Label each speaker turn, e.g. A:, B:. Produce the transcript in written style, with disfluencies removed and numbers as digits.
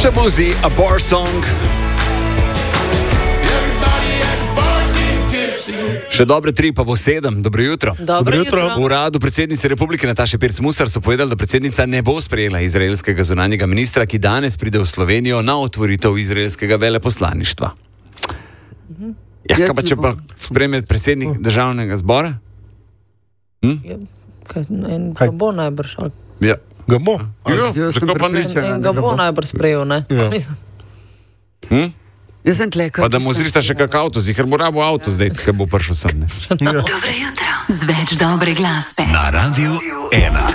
A: Shabuzi, a bar song. Še dobre 3, pa bo 7. Dobro jutro.
B: Dobro jutro.
A: V uradu predsednice Republike Nataše Pirc Musar so povedali, da predsednica ne bo sprejela izraelskega zunanjega ministra, ki danes pride v Slovenijo na otvoritev izraelskega veleposlaništva. Ja, kaj pa če pa sprejme predsednik državnega zbora?
B: Ga bo najbrž.
A: Ja.
C: Ga bo?
A: Zakaj pa ne?
B: Ga bo najbrž sprejel, ne?
C: Ja.
D: Jaz sem tle,
A: Pa da mu zrista še kak avto, ker bo rabo avto zdaj, ko bo prišel sem.
D: Dobro jutro. Z več dobre glasbe.
E: Na Radiu 1.